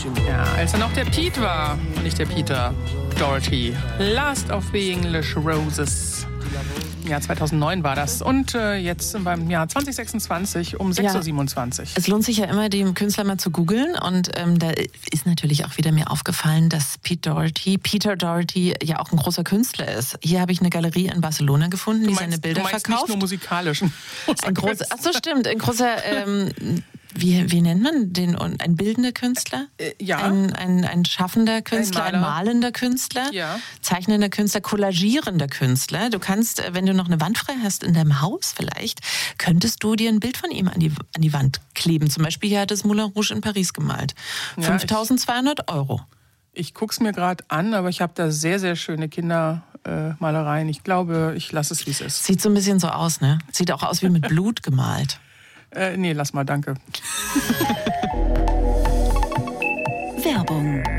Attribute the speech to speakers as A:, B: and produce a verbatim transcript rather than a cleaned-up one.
A: Ja, als er noch der Pete war, nicht der Peter Doherty. Last of the English Roses. Ja, zweitausendneun war das. Und äh, jetzt beim Jahr zwanzig sechsundzwanzig um sechs Uhr siebenundzwanzig.
B: Es lohnt sich ja immer, den Künstler mal zu googeln. Und ähm, da ist natürlich auch wieder mir aufgefallen, dass Pete Doherty, Peter Doherty ja auch ein großer Künstler ist. Hier habe ich eine Galerie in Barcelona gefunden,
A: Du
B: die
A: meinst,
B: seine Bilder
A: du meinst
B: verkauft.
A: Nicht nur musikalisch.
B: Ein großer, ach so, stimmt, ein großer, ähm, wie, wie nennt man den? Ein bildender Künstler?
A: Äh, ja.
B: Ein, ein, ein schaffender Künstler, ein,
A: ein
B: malender Künstler,
A: ja.
B: zeichnender Künstler, kollagierender Künstler. Du kannst, wenn du noch eine Wand frei hast in deinem Haus vielleicht, könntest du dir ein Bild von ihm an die, an die Wand kleben. Zum Beispiel hier hat das Moulin Rouge in Paris gemalt.
A: Ja,
B: fünftausendzweihundert Euro.
A: Ich gucke es mir gerade an, aber ich habe da sehr, sehr schöne Kindermalereien. Ich glaube, ich lasse es, wie es ist.
B: Sieht so ein bisschen so aus, ne? Sieht auch aus wie mit Blut gemalt.
A: Äh, nee, lass mal, danke.
C: Werbung.